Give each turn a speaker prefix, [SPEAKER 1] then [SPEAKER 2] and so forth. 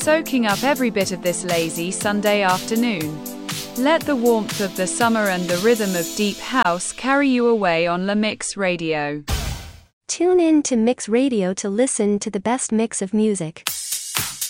[SPEAKER 1] soaking up every bit of this lazy Sunday afternoon. Let the warmth of the summer and the rhythm of deep house carry you away on La Mix Radio.
[SPEAKER 2] Tune in to Mix Radio to listen to the best mix of music.